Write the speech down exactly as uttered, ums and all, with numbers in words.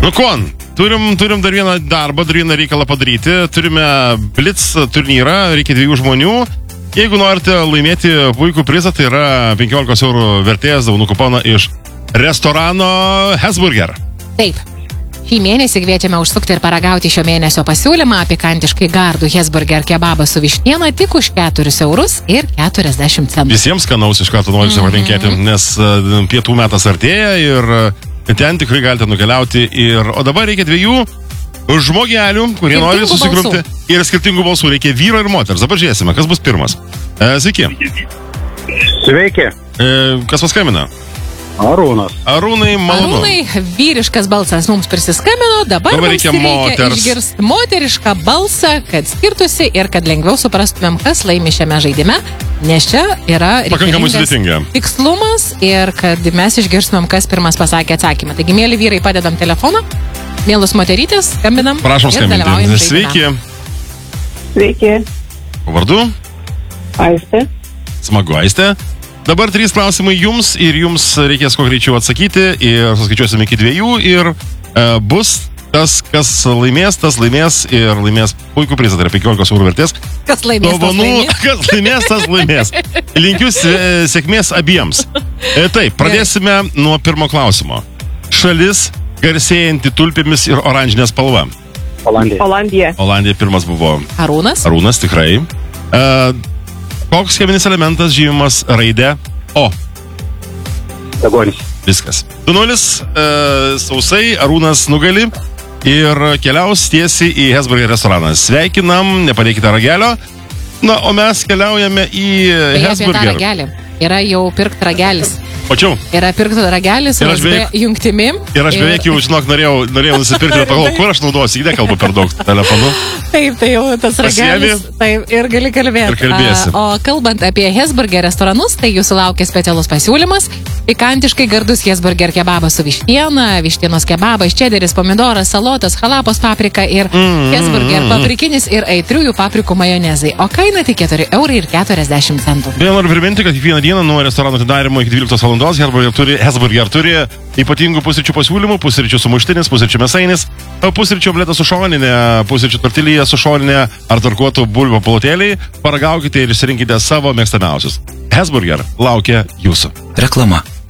Nu kon, turim, turim dar vieną darbą, dar vieną reikalą padaryti. Turime Blitz turnyrą, reikia dviejų žmonių. Jeigu norite laimėti puikų prizą, tai yra penkiolikos eurų vertės dovanų kuponą iš restorano Hesburger. Taip. Šį mėnesį kviečiame užsukti ir paragauti šio mėnesio pasiūlymą pikantiškai gardų Hesburger kebabą su vištiena tik už keturis eurus ir keturiasdešimt centų. Visiems skanaus iš karto noriu mm-hmm. palinkėti, nes uh, pietų metas artėja ir uh, ten tikrai galite nukeliauti. Ir, o dabar reikia dviejų žmogelių, kurie skirtingų nori susigrupti. Balsų. Ir skirtingų balsų. Reikia vyro ir moters. Dabar žiūrėsime, kas bus pirmas. E, sveiki. Sveiki. E, kas paskambina? Arūnas. Arūnai, malonu. Arūnai, vyriškas balsas mums prisiskambino, dabar, dabar mums reikia, reikia išgirsti moterišką balsą, kad skirtusi ir kad lengviau suprastumėm, kas laimi šiame žaidime, nes čia yra pakankamai sudėtinga tikslumas ir kad mes išgirstumėm, kas pirmas pasakė atsakymą. Taigi, mėly vyrai, padedam telefoną, mėlus moterytės, skambinam. Prašom skambinti. Sveiki. Sveiki. Vardu? Aistė. Smagu, Aistė. Dabar trys klausimai jums ir jums reikės kuo greičiau atsakyti ir suskaičiuosime iki dviejų ir e, bus tas, kas laimės, tas laimės ir laimės puikų prizą, tai yra penkiolikos eurų vertės. Kas laimės, dovanų, tas laimės. Kas laimės, tas laimės. Linkiu sėkmės abiems. E, taip, pradėsime nuo pirmo klausimo. Šalis garsėjanti tulpėmis ir oranžinė spalva. Olandija. Olandija. Olandija pirmas buvo. Arūnas. Arūnas, tikrai. E, koks cheminis elementas žymimas raidė O? Deguonis. Viskas. du nulis, e, sausai, Arūnas nugali ir keliaus tiesiai į Hesburger restoraną. Sveikinam, nepadėkite ragelio. Na, o mes keliaujame į Beje, Hesburger. apie tą ragelį. Yra jau pirkt ragelis. Pačiau. Yra pirkt ragelis su U S B jungtimi. Ir aš beveik jau, žinok, norėjau, norėjau nusipirkti ir pagalvojau, kur aš naudosiu, įdė kalbu per daug telefonu. Taip, tai jau tas ragelis. Taip, ir gali kalbėti. Ir kalbėsi. A, o kalbant apie Hesburger restoranus, tai jūsų laukia specialus pasiūlymas. Pikantiškai gardus Hesburger kebabas su vištiena, vištienos kebabas, čederis, pomidoras, salotas, halapos paprika ir Mm, Hesburger mm, mm. paprikinis ir aitriųjų paprikų majonezai. O kaina tik keturi eurai ir keturiasdešimt centų. Beje, noriu priminti, kad kiekvieną dieną nuo restorano atidarimo iki dvyliktos valandos Hesburger turi, Hesburger turi ypatingų pusryčių pasiūlymų, pusryčių sumuštinis, pusryčių mėsainis, pusryčių omletas su šoninė, pusryčių tortilija su šoninė ar tarkuotų bulvių palotėliai. Paragaukite ir išsirinkite savo mėgstamiausius. Hesburger laukia jūsų. Reklama.